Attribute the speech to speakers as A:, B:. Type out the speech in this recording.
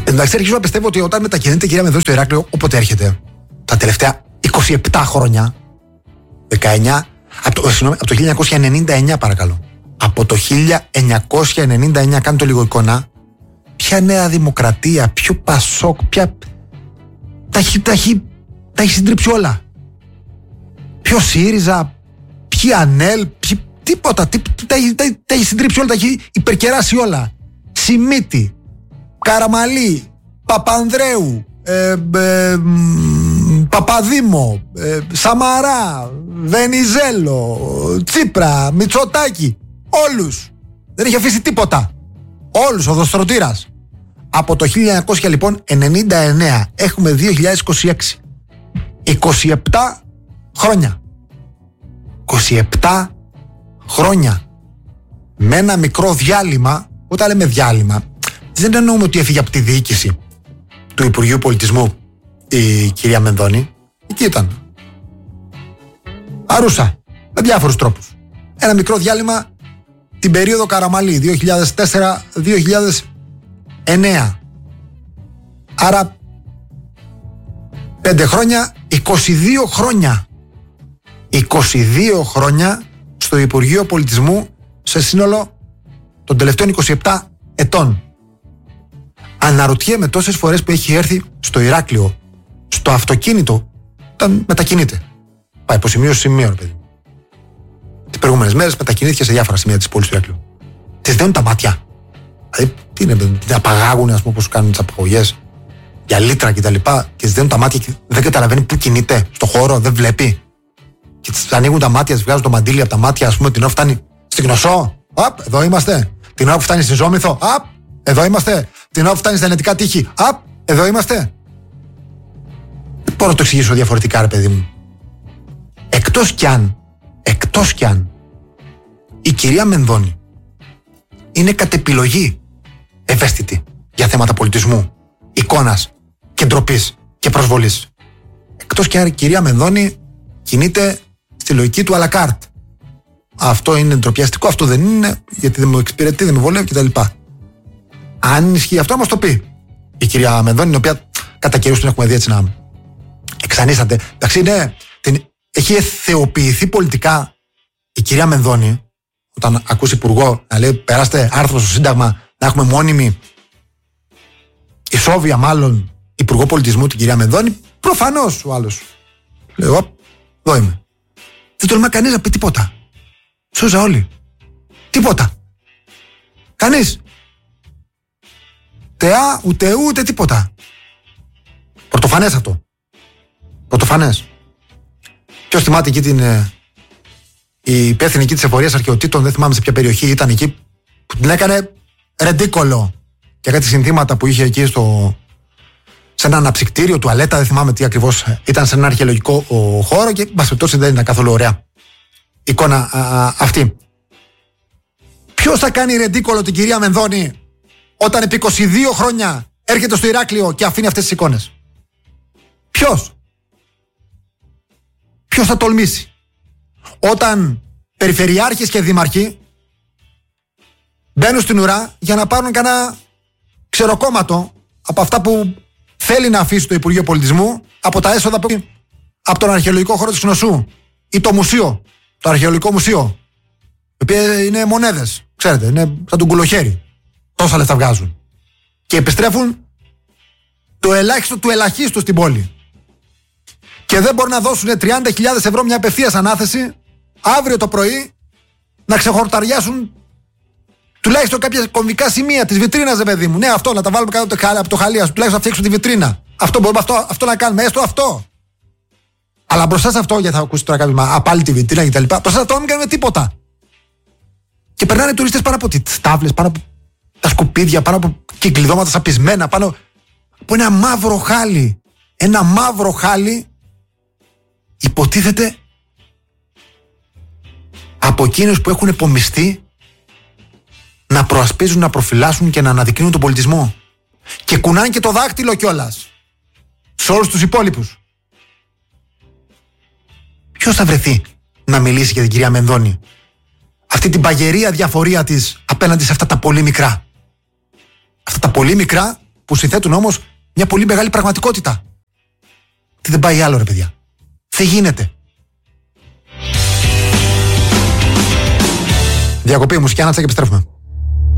A: Εντάξει, αρχίζω να πιστεύω ότι όταν μετακινείται η κυρία Μενδώνη στο Ηράκλειο, όποτε έρχεται, τα τελευταία 27 χρόνια, 19, από το 1999 παρακαλώ. Από το 1999, κάντε το λίγο εικόνα, ποια Νέα Δημοκρατία, ποιο Πασόκ, ποια. Τα έχει συντρίψει όλα. Ποιο ΣΥΡΙΖΑ, ποιο ΑΝΕΛ, τίποτα. Τα έχει συντρίψει όλα, τα έχει υπερκεράσει όλα. Σιμίτη, Καραμαλή, Παπανδρέου, Παπαδήμο, Σαμαρά, Βενιζέλο, Τσίπρα, Μητσοτάκη. Όλους. Δεν έχει αφήσει τίποτα. Όλους, ο Δοστρωτήρας. Από το 1900 λοιπόν 99 έχουμε 2026. 27 χρόνια. 27 χρόνια. Με ένα μικρό διάλειμμα. Όταν λέμε διάλειμμα, δεν εννοούμε ότι έφυγε από τη διοίκηση του Υπουργείου Πολιτισμού η κυρία Μενδώνη. Εκεί ήταν. Αρούσα. Με διάφορους τρόπους. Ένα μικρό διάλειμμα την περίοδο Καραμαλή 2004-2009. Άρα 5 χρόνια, 22 χρόνια. 22 χρόνια στο Υπουργείο Πολιτισμού σε σύνολο των τελευταίων 27 ετών. Αναρωτιέμαι τόσες φορές που έχει έρθει στο Ηράκλειο, στο αυτοκίνητο, όταν μετακινείται. Πάει από σημείο σε σημείο, παιδί. Τις προηγούμενες μέρες μετακινήθηκε σε διάφορα σημεία της πόλης του Ηράκλειου. Τις δένουν τα μάτια. Δηλαδή, τι είναι, την απαγάγουν, ας πούμε, όπως κάνουν τις απαγωγές για λίτρα κτλ. Και τις δένουν τα μάτια και δεν καταλαβαίνει πού κινείται στο χώρο, δεν βλέπει. Και τις ανοίγουν τα μάτια, τις βγάζουν το μαντίλι από τα μάτια, ας πούμε, την ώρα φτάνει στην Κνωσό. Απ, εδώ είμαστε. Την ώρα που φτάνει στη Ζόμηθο. Απ, εδώ είμαστε. Την ώρα που φτάνει στα Ενετικά Τείχη. Απ, εδώ είμαστε. Δεν μπορώ να το εξηγήσω διαφορετικά, ρε παιδί μου. Εκτός κι αν η κυρία Μενδώνη είναι κατ' επιλογή ευαίσθητη για θέματα πολιτισμού, εικόνας και ντροπής και προσβολής. Εκτός κι αν η κυρία Μενδώνη κινείται στη λογική του à la carte. Αυτό είναι ντροπιαστικό, αυτό δεν είναι, γιατί δεν μου εξυπηρετεί, δεν με βολεύει κτλ. Αν ισχύει αυτό, μας το πει η κυρία Μενδώνη, η οποία κατά καιρούς την έχουμε δει έτσι να εξανίσταται. Εντάξει, έχει εθεοποιηθεί πολιτικά η κυρία Μενδώνη, όταν ακούσει υπουργό να λέει περάστε άρθρο στο Σύνταγμα, να έχουμε μόνιμη ισόβια μάλλον υπουργό πολιτισμού την κυρία Μενδώνη. Προφανώς ο άλλος λέω, εδώ είμαι. Δεν τολμά κανείς να πει τίποτα. Σώζα όλοι. Τίποτα. Κανείς. Τεά, ούτε τίποτα. Πρωτοφανές αυτό. Πρωτοφανές. Ποιος θυμάται εκεί η υπεύθυνη εκεί της εφορίας αρχαιοτήτων, δεν θυμάμαι σε ποια περιοχή ήταν εκεί, που την έκανε ρεντίκολο για κάτι συνθήματα που είχε εκεί σε ένα αναψυκτήριο, τουαλέτα, δεν θυμάμαι τι ακριβώς ήταν, σε ένα αρχαιολογικό χώρο και μπασπιτώσει δεν είναι καθόλου ωραία εικόνα αυτή. Ποιος θα κάνει ρεντίκολο την κυρία Μενδώνη όταν επί 22 χρόνια έρχεται στο Ηράκλειο και αφήνει αυτές τις εικόνες? Ποιος θα τολμήσει? Όταν περιφερειάρχες και δήμαρχοι μπαίνουν στην ουρά για να πάρουν κανένα ξεροκόμματο από αυτά που θέλει να αφήσει το Υπουργείο Πολιτισμού, από τα έσοδα από τον αρχαιολογικό χώρο της Κνωσού ή το μουσείο, το αρχαιολογικό μουσείο, οι οποίοι είναι μονέδες, ξέρετε, είναι σαν τον κουλοχέρι. Τόσα λεφτά βγάζουν και επιστρέφουν το ελάχιστο του ελαχίστου στην πόλη. Και δεν μπορούν να δώσουν 30.000 ευρώ μια απευθείας ανάθεση αύριο το πρωί να ξεχορταριάσουν τουλάχιστον κάποια κομβικά σημεία της βιτρίνας, ρε παιδί μου. Ναι, αυτό να τα βάλουμε κάτω από το χαλί, τουλάχιστον να φτιάξουν τη βιτρίνα. Αυτό μπορούμε αυτό να κάνουμε, έστω αυτό. Αλλά μπροστά σε αυτό, γιατί θα ακούσει τώρα κάποιο απάλι τη βιτρίνα κτλ. Μπροστά σε αυτό δεν κάνουμε τίποτα. Και περνάνε τουρίστες πάνω από τις τάβλες, πάνω από τα σκουπίδια, πάνω από κυκλειδώματα σαπισμένα, πάνω από ένα μαύρο χάλι. Ένα μαύρο χάλι, υποτίθεται από εκείνους που έχουν επομιστεί να προασπίζουν, να προφυλάσσουν και να αναδεικνύουν τον πολιτισμό. Και κουνάνε και το δάκτυλο κιόλας σε όλους τους υπόλοιπους. Ποιος θα βρεθεί να μιλήσει για την κυρία Μενδώνη, αυτή την παγερία διαφορία της απέναντι σε αυτά τα πολύ μικρά? Αυτά τα πολύ μικρά που συνθέτουν όμως μια πολύ μεγάλη πραγματικότητα. Τι δεν πάει άλλο, ρε παιδιά. Δεν γίνεται. Διακοπή μουσική, Άνατσα, και επιστρέφουμε.